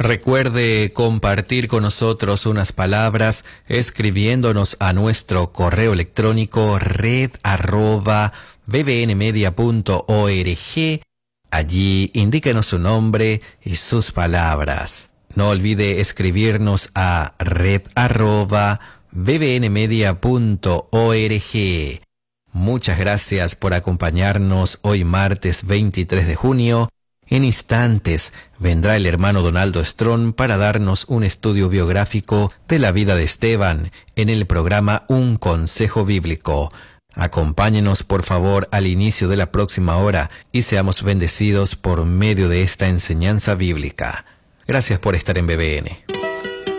Recuerde compartir con nosotros unas palabras escribiéndonos a nuestro correo electrónico red@bbnmedia.org. Allí indíquenos su nombre y sus palabras. No olvide escribirnos a red@bbnmedia.org. Muchas gracias por acompañarnos hoy martes 23 de junio. En instantes vendrá el hermano Donaldo Strong para darnos un estudio biográfico de la vida de Esteban en el programa Un Consejo Bíblico. Acompáñenos por favor al inicio de la próxima hora y seamos bendecidos por medio de esta enseñanza bíblica. Gracias por estar en BBN.